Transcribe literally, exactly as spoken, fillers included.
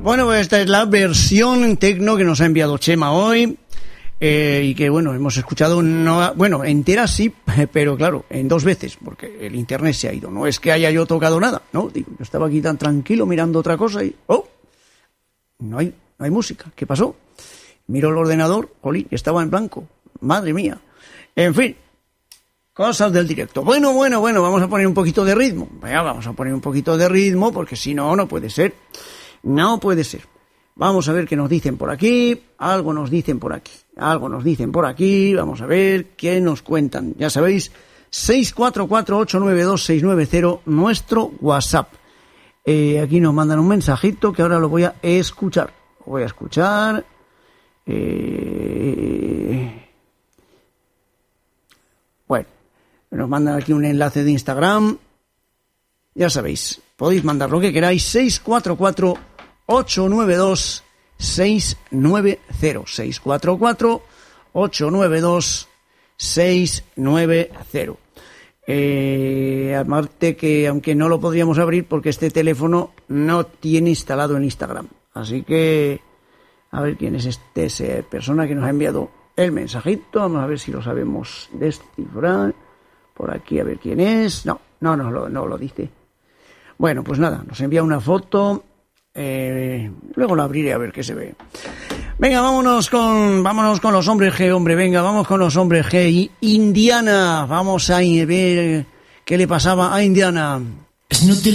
Bueno, pues esta es la versión tecno que nos ha enviado Chema hoy. Eh, y que bueno, hemos escuchado, no, bueno, entera sí, pero claro, en dos veces, porque el internet se ha ido. No es que haya yo tocado nada, ¿no? Digo, yo estaba aquí tan tranquilo mirando otra cosa y ¡oh! No hay, no hay música. ¿Qué pasó? Miro el ordenador, jolín, estaba en blanco. Madre mía. En fin, cosas del directo. Bueno, bueno, bueno, vamos a poner un poquito de ritmo. Venga, vamos a poner un poquito de ritmo, porque si no, no puede ser. No puede ser. Vamos a ver qué nos dicen por aquí. Algo nos dicen por aquí. Algo nos dicen por aquí. Vamos a ver qué nos cuentan. Ya sabéis, seis cuatro cuatro, ocho nueve dos, seis nueve cero, nuestro WhatsApp. Eh, aquí nos mandan un mensajito que ahora lo voy a escuchar. Lo voy a escuchar. Eh... Bueno, nos mandan aquí un enlace de Instagram. Ya sabéis, podéis mandar lo que queráis. seis cuatro cuatro, ocho nueve dos, seis nueve cero. seis cuatro cuatro, ocho nueve dos, seis nueve cero. Eh, aparte que, aunque no lo podríamos abrir porque este teléfono no tiene instalado en Instagram. Así que, a ver quién es este, esa persona que nos ha enviado el mensajito. Vamos a ver si lo sabemos descifrar. Por aquí, a ver quién es. No, no, no, no, no lo dice. Bueno, pues nada, nos envía una foto. Eh, luego lo abriré a ver qué se ve. Venga, vámonos con, vámonos con los hombres G, hombre, venga, vamos con los hombres G. Y Indiana, vamos a ver qué le pasaba a Indiana. No te